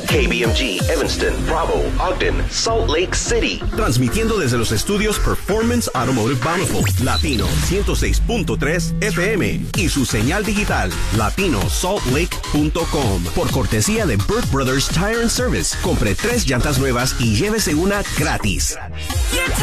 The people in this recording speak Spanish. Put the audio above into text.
KBMG, Evanston, Bravo, Ogden, Salt Lake City. Transmitiendo desde los estudios Performance Automotive Bountiful, Latino 106.3 FM y su señal digital, latinosaltlake.com. Por cortesía de Burt Brothers Tire and Service. Compre 3 llantas nuevas y llévese una gratis.